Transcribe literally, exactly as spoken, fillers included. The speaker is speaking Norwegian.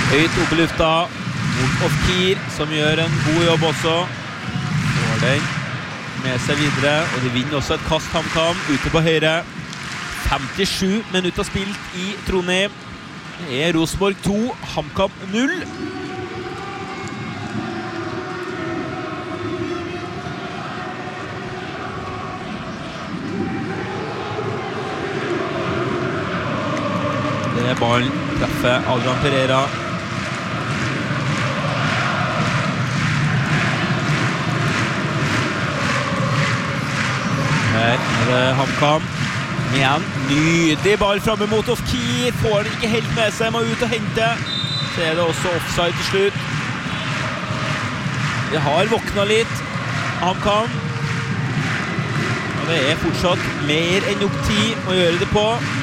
Høyt opp i lufta mot Ofkir, som gjør en god jobb også. Får den med seg videre, og de vinner også et kast HamKam ute på høyre. femtisju minutter spilt i Trondheim. Det er Rosenborg to, HamKam null. Det er ballen treffer Adrian Pereira. Her er det HamKam. Igjen, nydelig ball fremme mot Ofkir. Får den ikke helt med seg, må ut og hente. Så er det også offside til slutt. Det har våknet litt, HamKam. Og det er fortsatt mer enn nok tid å gjøre det på.